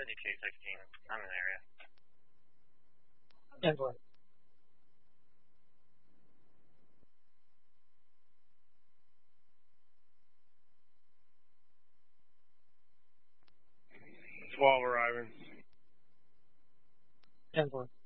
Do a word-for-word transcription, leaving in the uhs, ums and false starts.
seventy-two sixteen. I'm in the area. ten four. twelve arriving. ten four.